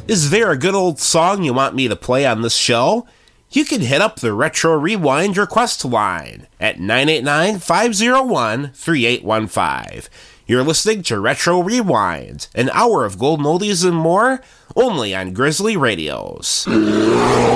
Is there a good old song you want me to play on this show? You can hit up the Retro Rewind request line at 989-501-3815. You're listening to Retro Rewind, an hour of golden oldies and more, only on Grizzly Radios.